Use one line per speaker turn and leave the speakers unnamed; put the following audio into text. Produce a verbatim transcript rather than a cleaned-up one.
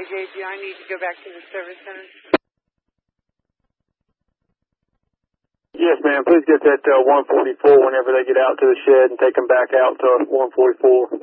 A J, do I need to go back to the service center?
Yes, ma'am. Please get that uh, one forty-four whenever they get out to the shed and take them back out to one forty-four.